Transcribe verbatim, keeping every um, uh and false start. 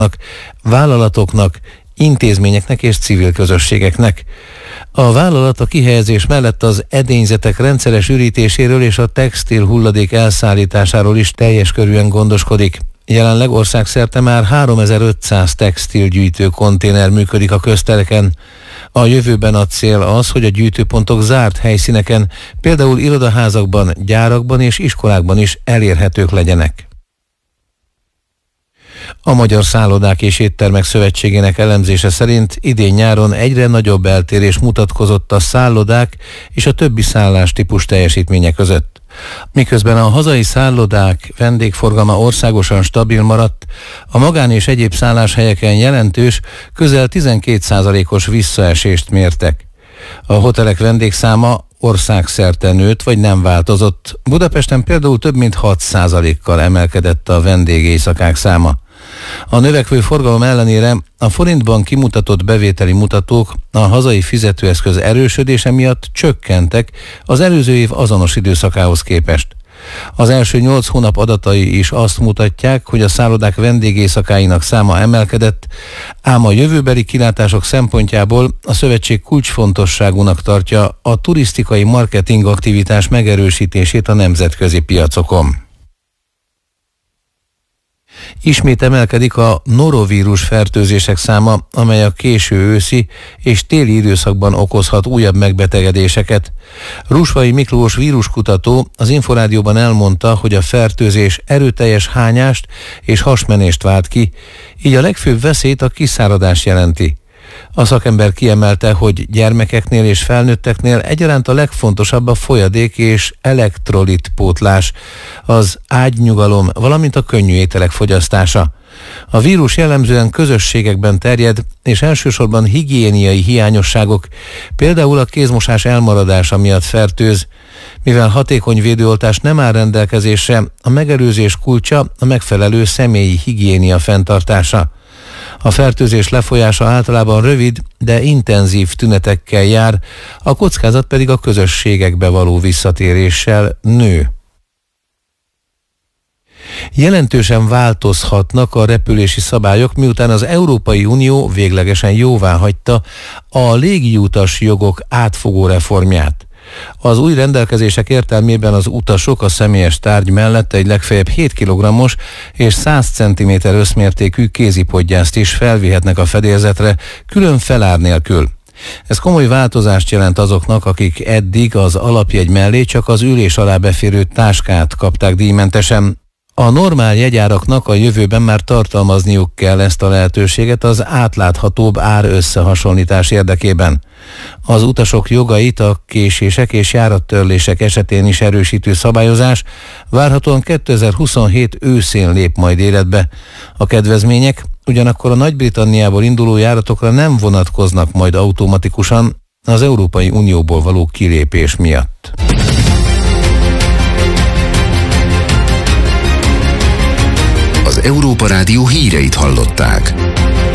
vállalatoknak, intézményeknek és civil közösségeknek. A vállalat a kihelyezés mellett az edényzetek rendszeres ürítéséről és a textil hulladék elszállításáról is teljes körűen gondoskodik. Jelenleg országszerte már háromezer-ötszáz textilgyűjtő konténer működik a köztereken. A jövőben a cél az, hogy a gyűjtőpontok zárt helyszíneken, például irodaházakban, gyárakban és iskolákban is elérhetők legyenek. A Magyar Szállodák és Éttermek Szövetségének elemzése szerint idén nyáron egyre nagyobb eltérés mutatkozott a szállodák és a többi szállástípus teljesítménye között. Miközben a hazai szállodák vendégforgalma országosan stabil maradt, a magán és egyéb szálláshelyeken jelentős, közel tizenkét százalékos visszaesést mértek. A hotelek vendégszáma országszerte nőtt vagy nem változott. Budapesten például több mint hat százalékkal emelkedett a vendégéjszakák száma. A növekvő forgalom ellenére a forintban kimutatott bevételi mutatók a hazai fizetőeszköz erősödése miatt csökkentek az előző év azonos időszakához képest. Az első nyolc hónap adatai is azt mutatják, hogy a szállodák vendégéjszakáinak száma emelkedett, ám a jövőbeli kilátások szempontjából a szövetség kulcsfontosságúnak tartja a turisztikai marketing aktivitás megerősítését a nemzetközi piacokon. Ismét emelkedik a norovírus fertőzések száma, amely a késő őszi és téli időszakban okozhat újabb megbetegedéseket. Rusvai Miklós víruskutató az Inforádióban elmondta, hogy a fertőzés erőteljes hányást és hasmenést vált ki, így a legfőbb veszélyt a kiszáradás jelenti. A szakember kiemelte, hogy gyermekeknél és felnőtteknél egyaránt a legfontosabb a folyadék és elektrolit pótlás, az ágynyugalom, valamint a könnyű ételek fogyasztása. A vírus jellemzően közösségekben terjed, és elsősorban higiéniai hiányosságok, például a kézmosás elmaradása miatt fertőz. Mivel hatékony védőoltás nem áll rendelkezésre, a megelőzés kulcsa a megfelelő személyi higiénia fenntartása. A fertőzés lefolyása általában rövid, de intenzív tünetekkel jár, a kockázat pedig a közösségekbe való visszatéréssel nő. Jelentősen változhatnak a repülési szabályok, miután az Európai Unió véglegesen jóváhagyta a légiutas jogok átfogó reformját. Az új rendelkezések értelmében az utasok a személyes tárgy mellett egy legfeljebb hét kilogrammos és száz centiméter összmértékű kézipodgyászt is felvihetnek a fedélzetre, külön felár nélkül. Ez komoly változást jelent azoknak, akik eddig az alapjegy mellé csak az ülés alá beférő táskát kapták díjmentesen. A normál jegyáraknak a jövőben már tartalmazniuk kell ezt a lehetőséget az átláthatóbb ár összehasonlítás érdekében. Az utasok jogait a késések és járattörlések esetén is erősítő szabályozás várhatóan kétezer-huszonhét őszén lép majd életbe. A kedvezmények ugyanakkor a Nagy-Britanniából induló járatokra nem vonatkoznak majd automatikusan az Európai Unióból való kilépés miatt. Az Európa Rádió híreit hallották.